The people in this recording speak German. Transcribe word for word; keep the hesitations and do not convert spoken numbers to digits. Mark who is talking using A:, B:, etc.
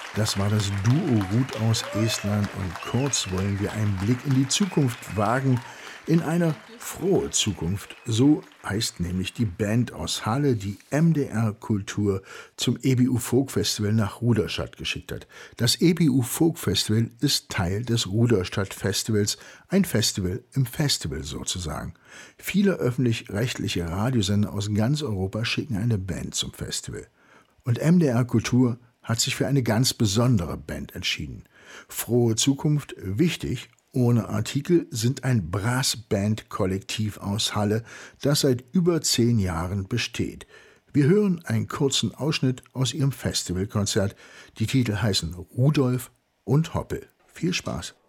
A: Das war das Duo Ruth aus Estland und kurz wollen wir einen Blick in die Zukunft wagen, in eine frohe Zukunft. So heißt nämlich die Band aus Halle, die M D R Kultur zum E B U Folk Festival nach Ruderstadt geschickt hat. Das E B U Folk Festival ist Teil des Ruderstadt Festivals, ein Festival im Festival sozusagen. Viele öffentlich-rechtliche Radiosender aus ganz Europa schicken eine Band zum Festival. Und M D R Kultur hat sich für eine ganz besondere Band entschieden. Frohe Zukunft, wichtig, ohne Artikel, sind ein Brassband-Kollektiv aus Halle, das seit über zehn Jahren besteht. Wir hören einen kurzen Ausschnitt aus ihrem Festivalkonzert. Die Titel heißen Rudolf und Hoppel. Viel Spaß!